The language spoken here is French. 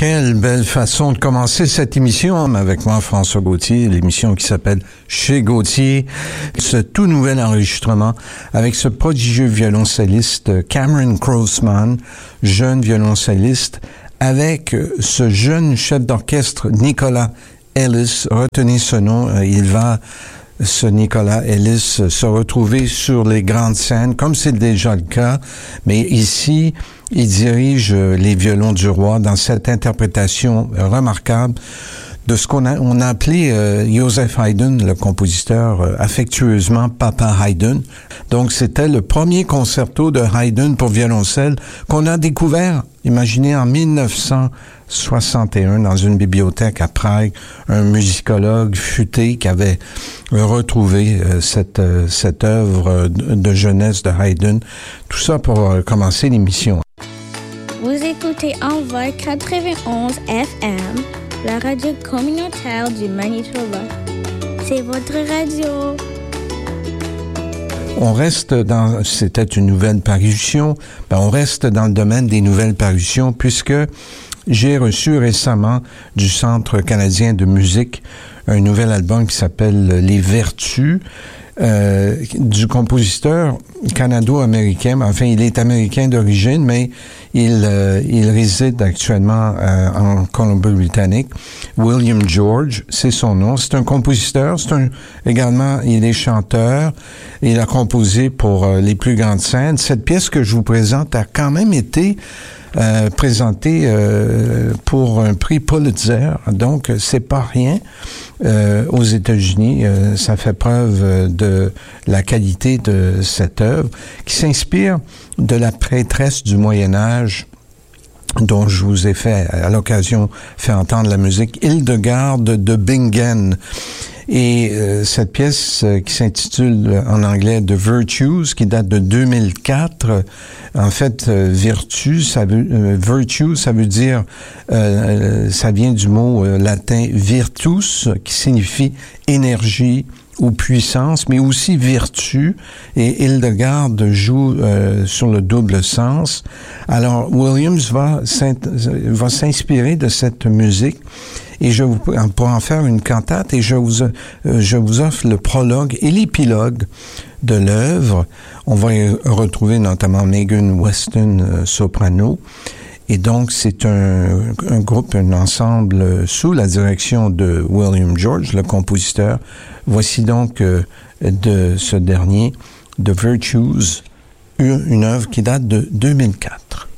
Quelle belle façon de commencer cette émission avec moi, François Gauthier, l'émission qui s'appelle Chez Gauthier. Ce tout nouvel enregistrement avec ce prodigieux violoncelliste Cameron Croasman, jeune violoncelliste, avec ce jeune chef d'orchestre Nicolas Ellis. Retenez ce nom, ce Nicolas Ellis se retrouver sur les grandes scènes, comme c'est déjà le cas, mais ici, il dirige les violons du roi dans cette interprétation remarquable de ce qu'on a appelé Joseph Haydn, le compositeur, affectueusement Papa Haydn. Donc, c'était le premier concerto de Haydn pour violoncelle qu'on a découvert, imaginez, en 1961 dans une bibliothèque à Prague, un musicologue futé qui avait retrouvé cette œuvre de jeunesse de Haydn. Tout ça pour commencer l'émission. Vous écoutez Envol 91 FM, la radio communautaire du Manitoba. C'est votre radio. C'était une nouvelle parution, on reste dans le domaine des nouvelles parutions puisque j'ai reçu récemment du Centre canadien de musique un nouvel album qui s'appelle Les Vertus, du compositeur canado-américain. Enfin, il est américain d'origine, mais il réside actuellement en Colombie-Britannique. William George, c'est son nom. C'est un compositeur. Également, il est chanteur. Il a composé pour les plus grandes scènes. Cette pièce que je vous présente a quand même été présenté pour un prix Pulitzer, donc c'est pas rien aux États-Unis. Ça fait preuve de la qualité de cette œuvre qui s'inspire de la prêtresse du Moyen-Âge dont je vous ai à l'occasion fait entendre la musique, Hildegarde de Bingen. Et cette pièce qui s'intitule en anglais The Virtues, qui date de 2004, en fait, virtue, ça veut dire, ça vient du mot latin virtus, qui signifie énergie ou puissance, mais aussi vertu, et Hildegarde joue sur le double sens. Alors, Williams va s'inspirer de cette musique, et pour en faire une cantate, et je vous offre le prologue et l'épilogue de l'œuvre. On va y retrouver notamment Megan Weston, soprano. Et donc, c'est un groupe, un ensemble sous la direction de William George, le compositeur. Voici donc de ce dernier, The Virtues, une œuvre qui date de 2004.